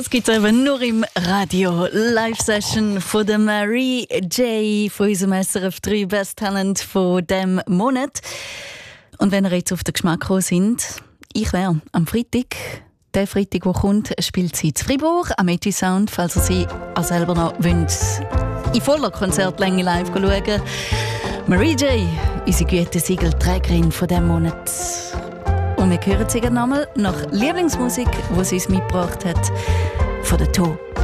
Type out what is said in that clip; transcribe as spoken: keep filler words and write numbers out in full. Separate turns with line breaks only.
Das gibt es eben nur im Radio. Live-Session von der Marie J. von unserem S R F drei Best Talent von diesem Monat. Und wenn ihr jetzt auf den Geschmack gekommen sind, ich wäre am Freitag, der Freitag, der kommt, spielt sie in Fribourg am Metis Sound, falls ihr sie auch selber noch wollt, in voller Konzertlänge live schauen. Marie J., unsere Gütesiegelträgerin von diesem Monat. Und wir hören sie nochmal nach Lieblingsmusik, die sie uns mitgebracht hat, von der To.